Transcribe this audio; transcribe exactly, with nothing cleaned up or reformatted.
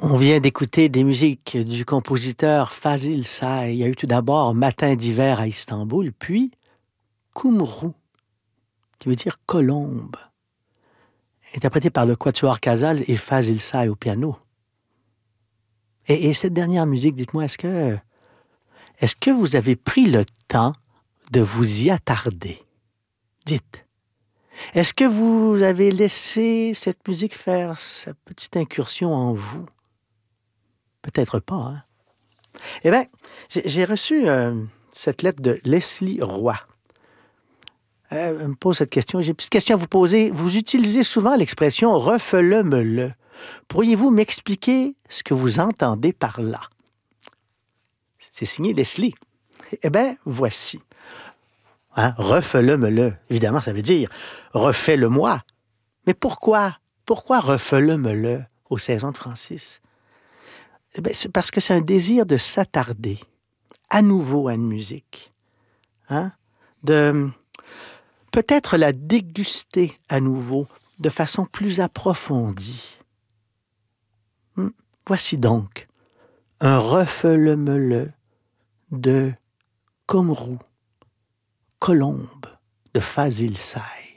On vient d'écouter des musiques du compositeur Fazil Say. Il y a eu tout d'abord Matin d'hiver à Istanbul, puis Kumru, qui veut dire colombe, interprété par le Quatuor Casals et Fazil Say au piano. Et, et cette dernière musique, dites-moi, est-ce que, est-ce que vous avez pris le temps de vous y attarder? Dites. Est-ce que vous avez laissé cette musique faire sa petite incursion en vous? Peut-être pas, hein? Eh bien, j'ai, j'ai reçu euh, cette lettre de Leslie Roy. Euh, elle me pose cette question. J'ai une petite question à vous poser. Vous utilisez souvent l'expression « refele-me-le ». Pourriez-vous m'expliquer ce que vous entendez par là? C'est signé Leslie. Eh bien, voici. Hein? Refele-me-le. Évidemment, ça veut dire « refais-le-moi ». Mais pourquoi? Pourquoi refele-me-le aux saisons de Francis? Eh bien, c'est parce que c'est un désir de s'attarder à nouveau à une musique. Hein? De peut-être la déguster à nouveau de façon plus approfondie. Hmm. Voici donc un refele-me-le de Kumru, colombe de Fazil Say.